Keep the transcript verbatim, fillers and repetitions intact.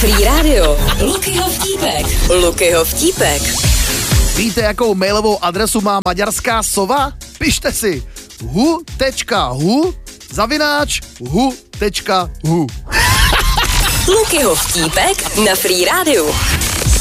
Free Radio. Lukyho vtípek. Lukyho vtípek. Víte, jakou mailovou adresu má maďarská sova? Pište si hu.hu zavináč hu.hu. Lukyho vtípek na Free Radio.